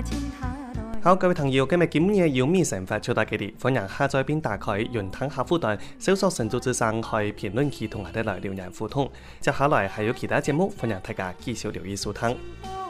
好，各位朋友，今日有咩想法傳達給你，歡迎下載並打開雲吞客戶端，搜索神州之聲去評論區同我哋來留言互動。接下來還有其他節目，歡迎大家繼續留意收聽。